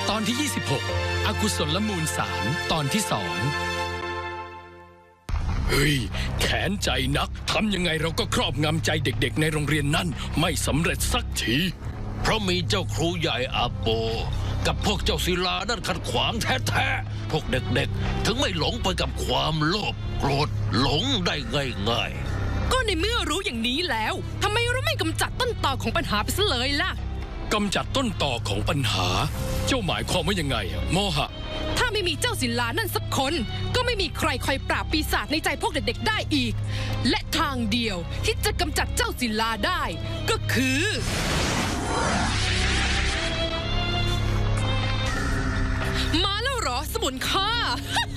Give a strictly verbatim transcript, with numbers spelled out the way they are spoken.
ตอนที่ยี่สิบหกอกุศลมูลสามตอนที่สองเฮ้ยแขนใจนักทำยังไงเราก็ครอบงำใจเด็กๆในโรงเรียนนั่นไม่สำเร็จสักทีเพราะมีเจ้าครูใหญ่อาโปกับพวกเจ้าศิลานั่นขัดขวางแท้ๆพวกเด็กๆถึงไม่หลงไปกับความโลภโกรธหลงได้ง่ายๆก็ในเมื่อรู้อย่างนี้แล้วทำไมเราไม่กำจัดต้นตอของปัญหาไปซะเลยล่ะกำจัดต้นตอของปัญหาเจ้าหมายความว่ายังไงอะโมหะถ้าไม่มีเจ้าศิลานั่นสักคนก็ไม่มีใครคอยปราบปีศาจในใจพวกเด็กๆได้อีกและทางเดียวที่จะกำจัดเจ้าศิลาได้ก็คือมาแล้วเหรอสมุนค่า